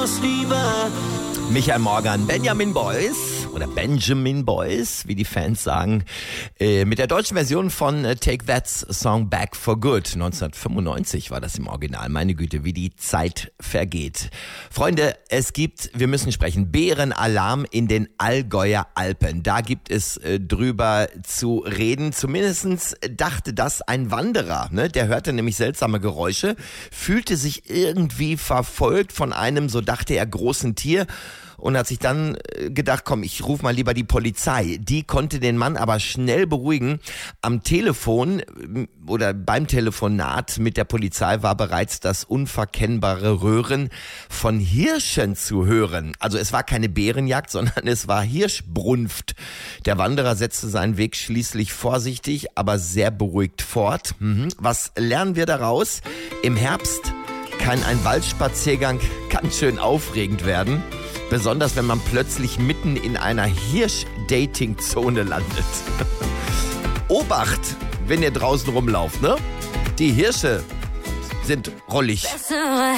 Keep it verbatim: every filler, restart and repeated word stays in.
Liebe. Michael Morgan, Benjamin Boys oder Benjamin Boys, wie die Fans sagen, äh, mit der deutschen Version von äh, Take That's Song Back for Good. neunzehnhundertfünfundneunzig war das im Original. Meine Güte, wie die Zeit vergeht. Freunde, es gibt, wir müssen sprechen, Bärenalarm in den Allgäuer Alpen. Da gibt es äh, drüber zu reden. Zumindest dachte das ein Wanderer. Ne? Der hörte nämlich seltsame Geräusche, fühlte sich irgendwie verfolgt von einem, so dachte er, großen Tier. Und hat sich dann gedacht, komm, ich rufe mal lieber die Polizei. Die konnte den Mann aber schnell beruhigen. Am Telefon oder beim Telefonat mit der Polizei war bereits das unverkennbare Röhren von Hirschen zu hören. Also es war keine Bärenjagd, sondern es war Hirschbrunft. Der Wanderer setzte seinen Weg schließlich vorsichtig, aber sehr beruhigt fort. Mhm. Was lernen wir daraus? Im Herbst kann ein Waldspaziergang ganz schön aufregend werden. Besonders wenn man plötzlich mitten in einer Hirsch-Dating-Zone landet. Obacht, wenn ihr draußen rumlauft, ne? Die Hirsche sind rollig.